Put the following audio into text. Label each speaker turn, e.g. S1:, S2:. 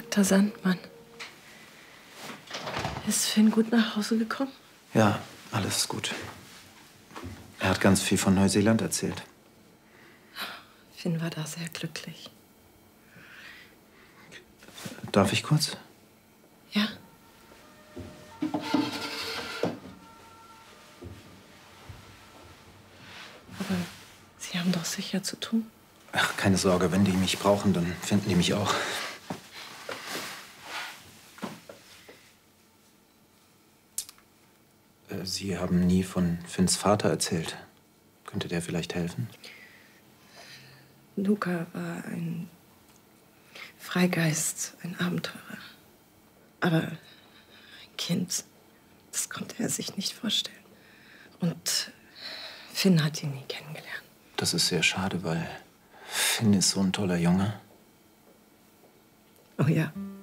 S1: Dr. Sandmann. Ist Finn gut nach Hause gekommen?
S2: Ja, alles gut. Er hat ganz viel von Neuseeland erzählt.
S1: Finn war da sehr glücklich.
S2: Darf ich kurz?
S1: Ja? Aber Sie haben doch sicher zu tun.
S2: Ach, keine Sorge, wenn die mich brauchen, dann finden die mich auch. Sie haben nie von Finns Vater erzählt. Könnte der vielleicht helfen?
S1: Luca war ein Freigeist, ein Abenteurer. Aber ein Kind, das konnte er sich nicht vorstellen. Und Finn hat ihn nie kennengelernt.
S2: Das ist sehr schade, weil Finn ist so ein toller Junge.
S1: Oh ja.